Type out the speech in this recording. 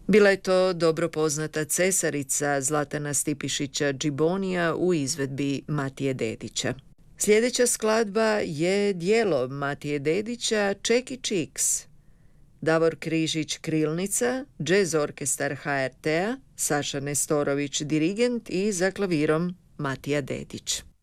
Bila je to dobro poznata cesarica Zlatana Stipišića Džibonija u izvedbi Matije Dedića. Sljedeća skladba je djelo Matije Dedića Čekić X. Davor Križić Krilnica, Jazz orkestar HRT-a, Saša Nestorović dirigent i za klavirom Matija Dedić.